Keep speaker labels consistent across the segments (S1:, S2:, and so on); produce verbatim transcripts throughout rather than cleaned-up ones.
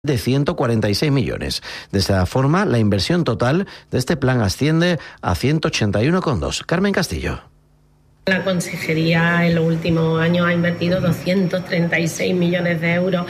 S1: de ciento cuarenta y seis millones. De esta forma, la inversión total de este plan asciende a ciento ochenta y uno coma dos. Carmen Castillo.
S2: La Consejería en los últimos años ha invertido doscientos treinta y seis millones de euros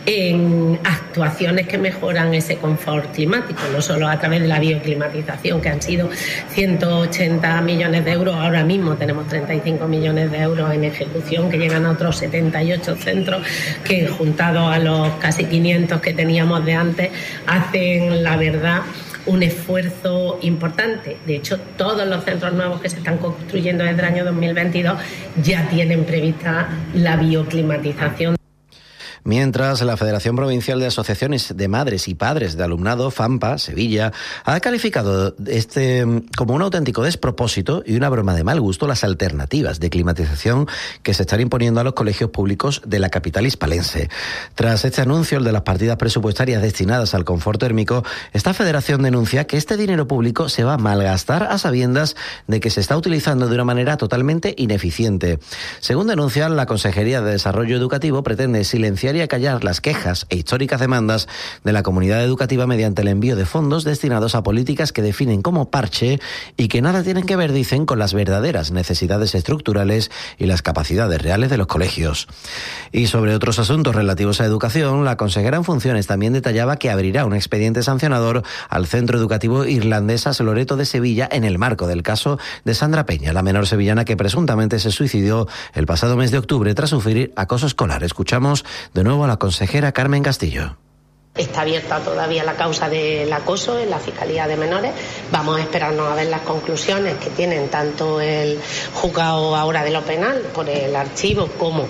S2: en actuaciones que mejoran ese confort climático, no solo a través de la bioclimatización, que han sido ciento ochenta millones de euros. Ahora mismo tenemos treinta y cinco millones de euros en ejecución, que llegan a otros setenta y ocho centros, que juntados a los casi quinientos que teníamos de antes, hacen, la verdad, un esfuerzo importante. De hecho, todos los centros nuevos que se están construyendo desde el año dos mil veintidós ya tienen prevista la bioclimatización.
S1: Mientras, la Federación Provincial de Asociaciones de Madres y Padres de Alumnado, FAMPA, Sevilla, ha calificado este como un auténtico despropósito y una broma de mal gusto las alternativas de climatización que se están imponiendo a los colegios públicos de la capital hispalense. Tras este anuncio, el de las partidas presupuestarias destinadas al confort térmico, esta federación denuncia que este dinero público se va a malgastar a sabiendas de que se está utilizando de una manera totalmente ineficiente. Según denuncian, la Consejería de Desarrollo Educativo pretende silenciar y acallar las quejas e históricas demandas de la comunidad educativa mediante el envío de fondos destinados a políticas que definen como parche y que nada tienen que ver, dicen, con las verdaderas necesidades estructurales y las capacidades reales de los colegios. Y sobre otros asuntos relativos a educación, la consejera en funciones también detallaba que abrirá un expediente sancionador al Centro Educativo Irlandesas Loreto de Sevilla en el marco del caso de Sandra Peña, la menor sevillana que presuntamente se suicidó el pasado mes de octubre tras sufrir acoso escolar. Escuchamos de nuevo a la consejera Carmen Castillo.
S2: Está abierta todavía la causa del acoso en la Fiscalía de Menores. Vamos a esperarnos a ver las conclusiones que tienen tanto el juzgado ahora de lo penal por el archivo como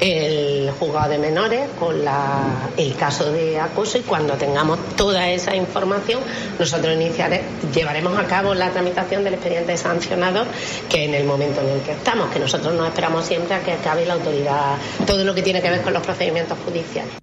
S2: el juzgado de menores con la, el caso de acoso, y cuando tengamos toda esa información nosotros iniciaremos, llevaremos a cabo la tramitación del expediente sancionador, que en el momento en el que estamos, que nosotros nos esperamos siempre a que acabe la autoridad, todo lo que tiene que ver con los procedimientos judiciales.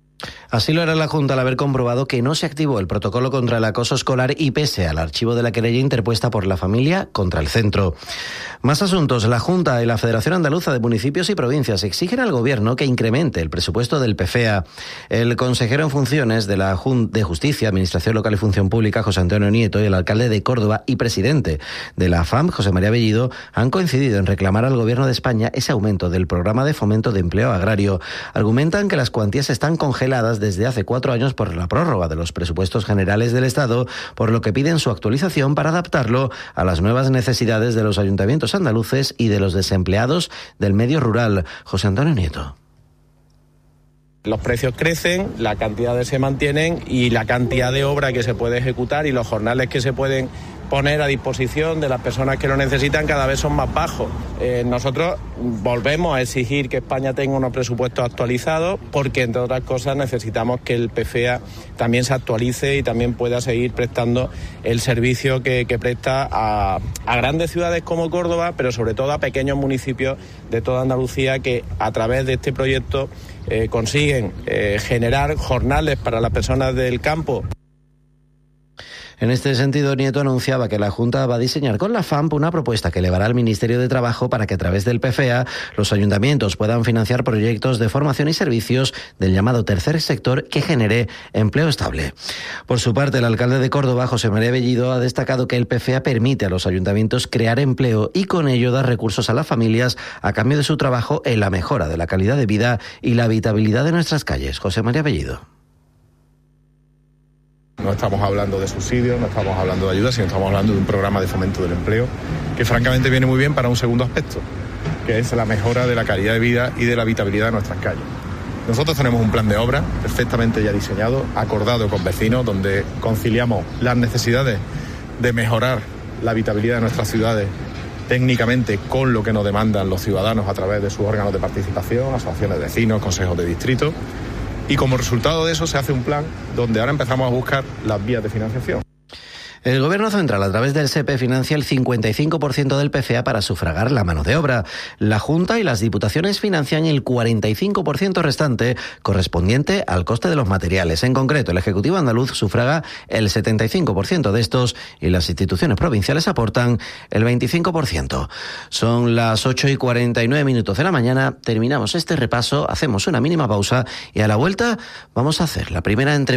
S1: Así lo hará la Junta al haber comprobado que no se activó el protocolo contra el acoso escolar y pese al archivo de la querella interpuesta por la familia contra el centro. Más asuntos. La Junta y la Federación Andaluza de Municipios y Provincias exigen al Gobierno que incremente el presupuesto del P F E A. El consejero en funciones de la Junta de Justicia, Administración Local y Función Pública, José Antonio Nieto, y el alcalde de Córdoba y presidente de la F A M, José María Bellido, han coincidido en reclamar al Gobierno de España ese aumento del programa de fomento de empleo agrario. Argumentan que las cuantías están congeladas desde hace cuatro años por la prórroga de los presupuestos generales del Estado, por lo que piden su actualización para adaptarlo a las nuevas necesidades de los ayuntamientos andaluces y de los desempleados del medio rural. José Antonio Nieto.
S3: Los precios crecen, las cantidades se mantienen y la cantidad de obra que se puede ejecutar y los jornales que se pueden poner a disposición de las personas que lo necesitan cada vez son más bajos. Eh, nosotros volvemos a exigir que España tenga unos presupuestos actualizados porque, entre otras cosas, necesitamos que el P F E A también se actualice y también pueda seguir prestando el servicio que, que presta a, a grandes ciudades como Córdoba, pero sobre todo a pequeños municipios de toda Andalucía que a través de este proyecto eh, consiguen eh, generar jornales para las personas del campo.
S1: En este sentido, Nieto anunciaba que la Junta va a diseñar con la F A M P una propuesta que elevará al Ministerio de Trabajo para que a través del P F E A los ayuntamientos puedan financiar proyectos de formación y servicios del llamado tercer sector que genere empleo estable. Por su parte, el alcalde de Córdoba, José María Bellido, ha destacado que el P F E A permite a los ayuntamientos crear empleo y con ello dar recursos a las familias a cambio de su trabajo en la mejora de la calidad de vida y la habitabilidad de nuestras calles. José María Bellido.
S4: No estamos hablando de subsidios, no estamos hablando de ayudas, sino estamos hablando de un programa de fomento del empleo que francamente viene muy bien para un segundo aspecto, que es la mejora de la calidad de vida y de la habitabilidad de nuestras calles. Nosotros tenemos un plan de obra perfectamente ya diseñado, acordado con vecinos, donde conciliamos las necesidades de mejorar la habitabilidad de nuestras ciudades técnicamente con lo que nos demandan los ciudadanos a través de sus órganos de participación, asociaciones de vecinos, consejos de distrito. Y como resultado de eso se hace un plan donde ahora empezamos a buscar las vías de financiación.
S1: El Gobierno central, a través del S E P E, financia el cincuenta y cinco por ciento del P C A para sufragar la mano de obra. La Junta y las Diputaciones financian el cuarenta y cinco por ciento restante, correspondiente al coste de los materiales. En concreto, el Ejecutivo andaluz sufraga el setenta y cinco por ciento de estos y las instituciones provinciales aportan el veinticinco por ciento. Son las ocho y cuarenta y nueve minutos de la mañana. Terminamos este repaso, hacemos una mínima pausa y a la vuelta vamos a hacer la primera entrevista